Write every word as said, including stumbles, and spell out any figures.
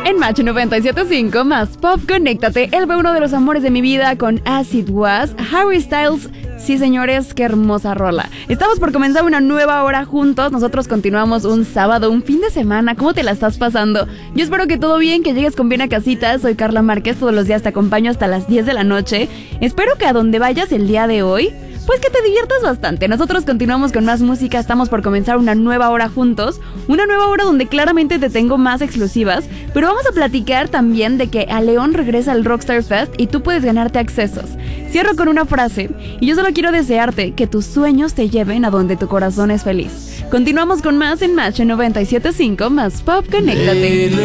En Match noventa y siete punto cinco más Pop, conéctate. Él fue uno de los amores de mi vida con As It Was, Harry Styles. Sí, señores, qué hermosa rola. Estamos por comenzar una nueva hora juntos. Nosotros continuamos un sábado, un fin de semana. ¿Cómo te la estás pasando? Yo espero que todo bien, que llegues con bien a casita. Soy Carla Márquez, todos los días te acompaño hasta las diez de la noche. Espero que a donde vayas el día de hoy, pues que te diviertas bastante. Nosotros continuamos con más música. Estamos por comenzar una nueva hora juntos. Una nueva hora donde claramente te tengo más exclusivas. Pero vamos a platicar también de que a León regresa al Rockstar Fest y tú puedes ganarte accesos. Cierro con una frase y yo solo quiero desearte que tus sueños te lleven a donde tu corazón es feliz. Continuamos con más en Match noventa y siete punto cinco más Pop, conéctate.